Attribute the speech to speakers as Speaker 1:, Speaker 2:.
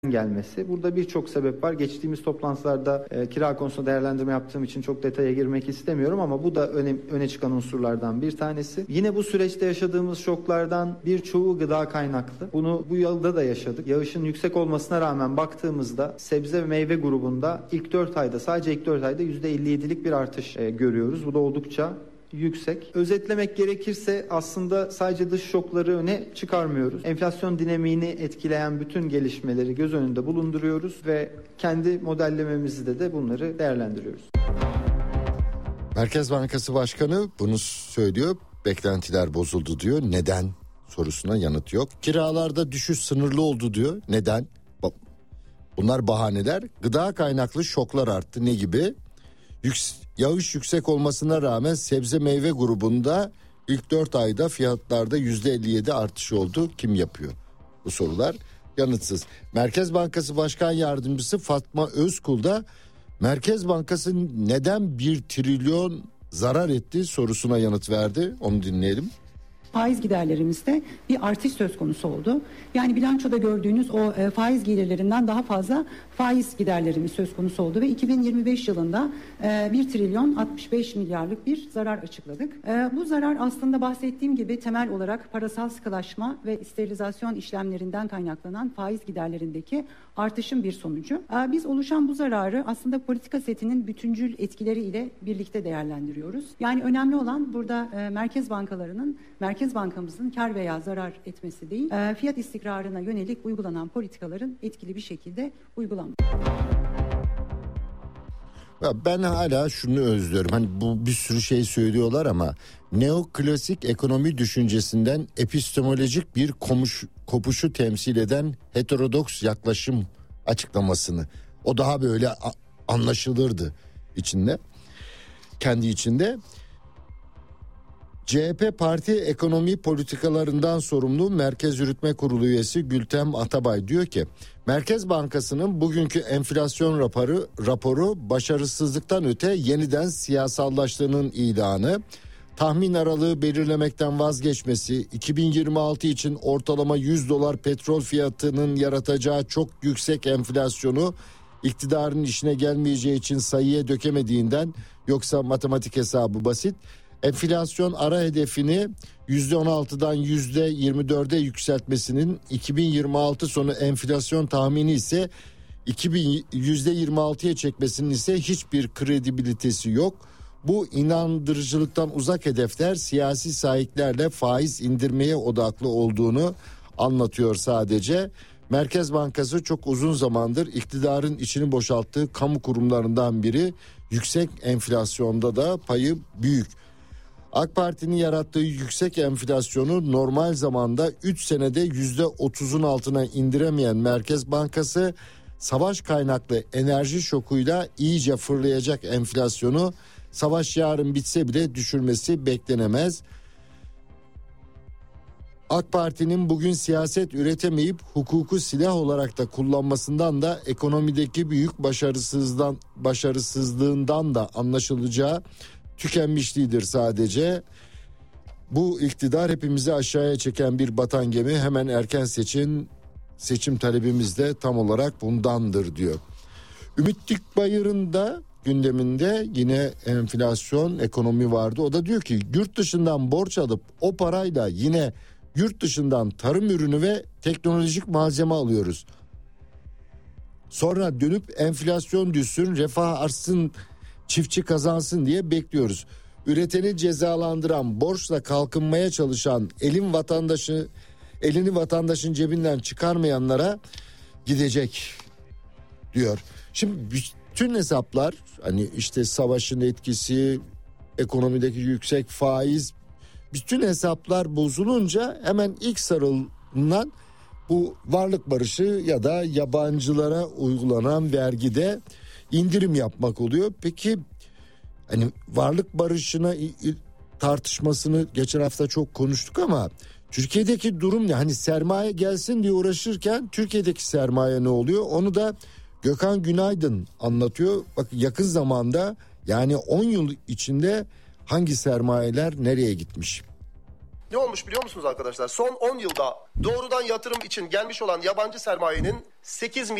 Speaker 1: gelmesi. Burada birçok sebep var. Geçtiğimiz toplantılarda kira konusunda değerlendirme yaptığım için çok detaya girmek istemiyorum ama bu da öne çıkan unsurlardan bir tanesi. Yine bu süreçte yaşadığımız şoklardan birçoğu gıda kaynaklı. Bunu bu yılda da yaşadık. Yağışın yüksek olmasına rağmen baktığımızda sebze ve meyve grubunda sadece ilk 4 ayda %57'lik bir artış görüyoruz. Bu da oldukça yüksek. Özetlemek gerekirse aslında sadece dış şokları öne çıkarmıyoruz. Enflasyon dinamiğini etkileyen bütün gelişmeleri göz önünde bulunduruyoruz ve kendi modellememizde de bunları değerlendiriyoruz.
Speaker 2: Merkez Bankası Başkanı bunu söylüyor. Beklentiler bozuldu diyor. Neden sorusuna yanıt yok. Kiralarda düşüş sınırlı oldu diyor. Neden? Bunlar bahaneler. Gıda kaynaklı şoklar arttı. Ne gibi? Yağış yüksek olmasına rağmen sebze meyve grubunda ilk 4 ayda fiyatlarda %57 artış oldu. Kim yapıyor? Bu sorular yanıtsız. Merkez Bankası Başkan Yardımcısı Fatma Özkul da Merkez Bankası neden 1 trilyon zarar etti sorusuna yanıt verdi. Onu dinleyelim.
Speaker 3: Faiz giderlerimizde bir artış söz konusu oldu. Yani bilançoda gördüğünüz o faiz gelirlerinden daha fazla faiz giderlerimiz söz konusu oldu ve 2025 yılında 1 trilyon 65 milyarlık bir zarar açıkladık. Bu zarar aslında bahsettiğim gibi temel olarak parasal sıkılaşma ve sterilizasyon işlemlerinden kaynaklanan faiz giderlerindeki artışın bir sonucu. Biz oluşan bu zararı aslında politika setinin bütüncül etkileriyle birlikte değerlendiriyoruz. Yani önemli olan burada Merkez Bankamızın kar veya zarar etmesi değil, fiyat istikrarına yönelik uygulanan politikaların etkili bir şekilde uygulanması.
Speaker 2: Ben hala şunu özlüyorum. Hani bu bir sürü şey söylüyorlar ama neoklasik ekonomi düşüncesinden epistemolojik bir kopuşu temsil eden heterodoks yaklaşım açıklamasını. O daha böyle anlaşılırdı kendi içinde. CHP Parti Ekonomi Politikalarından sorumlu Merkez Yürütme Kurulu üyesi Gültem Atabay diyor ki Merkez Bankası'nın bugünkü enflasyon raporu başarısızlıktan öte yeniden siyasallaştığının ilanı, tahmin aralığı belirlemekten vazgeçmesi, 2026 için ortalama $100 petrol fiyatının yaratacağı çok yüksek enflasyonu iktidarın işine gelmeyeceği için sayıya dökemediğinden, yoksa matematik hesabı basit. Enflasyon ara hedefini %16'dan %24'e yükseltmesinin 2026 sonu enflasyon tahmini ise %26'ya çekmesinin ise hiçbir kredibilitesi yok. Bu inandırıcılıktan uzak hedefler siyasi sahiplerle faiz indirmeye odaklı olduğunu anlatıyor sadece. Merkez Bankası çok uzun zamandır iktidarın içini boşalttığı kamu kurumlarından biri, yüksek enflasyonda da payı büyük. AK Parti'nin yarattığı yüksek enflasyonu normal zamanda 3 senede %30'un altına indiremeyen Merkez Bankası, savaş kaynaklı enerji şokuyla iyice fırlayacak enflasyonu savaş yarın bitse bile düşürmesi beklenemez. AK Parti'nin bugün siyaset üretemeyip hukuku silah olarak da kullanmasından da ekonomideki büyük başarısızlığından da anlaşılacağı tükenmişliğidir sadece. Bu iktidar hepimizi aşağıya çeken bir batan gemi, hemen erken seçim talebimiz de tam olarak bundandır diyor. Ümit Dikbayır'ın da gündeminde yine enflasyon, ekonomi vardı. O da diyor ki yurt dışından borç alıp o parayla yine yurt dışından tarım ürünü ve teknolojik malzeme alıyoruz. Sonra dönüp enflasyon düşsün, refah artsın, çiftçi kazansın diye bekliyoruz. Üreteni cezalandıran, borçla kalkınmaya çalışan, elini vatandaşın cebinden çıkarmayanlara gidecek diyor. Şimdi bütün hesaplar, hani işte savaşın etkisi, ekonomideki yüksek faiz, bütün hesaplar bozulunca hemen ilk sarılan bu varlık barışı ya da yabancılara uygulanan vergide indirim yapmak oluyor. Peki hani varlık barışına tartışmasını geçen hafta çok konuştuk ama Türkiye'deki durum ne? Hani sermaye gelsin diye uğraşırken Türkiye'deki sermaye ne oluyor? Onu da Gökhan Günaydın anlatıyor. Bak yakın zamanda, yani 10 yıl içinde hangi sermayeler nereye gitmiş?
Speaker 4: Ne olmuş biliyor musunuz arkadaşlar? Son 10 yılda doğrudan yatırım için gelmiş olan yabancı sermayenin 8